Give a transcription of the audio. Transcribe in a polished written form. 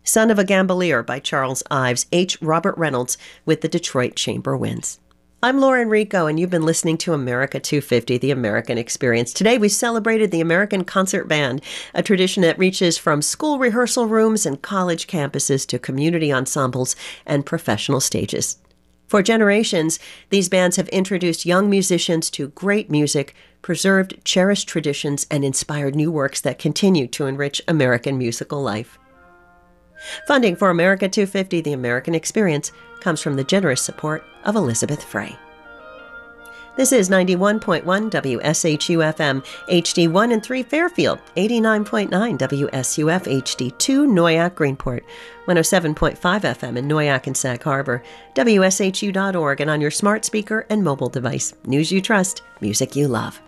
Son of a Gambolier by Charles Ives, H. Robert Reynolds with the Detroit Chamber Winds. I'm Lauren Rico, and you've been listening to America 250, The American Experience. Today, we celebrated the American Concert Band, a tradition that reaches from school rehearsal rooms and college campuses to community ensembles and professional stages. For generations, these bands have introduced young musicians to great music, preserved cherished traditions, and inspired new works that continue to enrich American musical life. Funding for America 250, The American Experience, comes from the generous support of Elizabeth Frey. This is 91.1 WSHU-FM, HD1 and 3 Fairfield, 89.9 WSUF HD2 Noyac Greenport, 107.5 FM in Noyac and Sag Harbor, WSHU.org, and on your smart speaker and mobile device. News you trust, music you love.